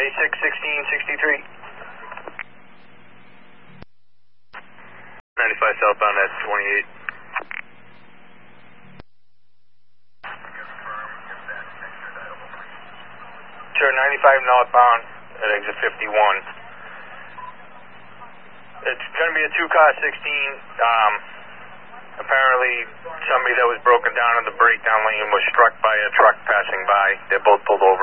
A6 1663. 95 southbound at 28. Sure, 95 northbound at exit 51. It's going to be a two-car 16. Apparently, somebody that was broken down in the breakdown lane was struck by a truck passing by. They're both pulled over.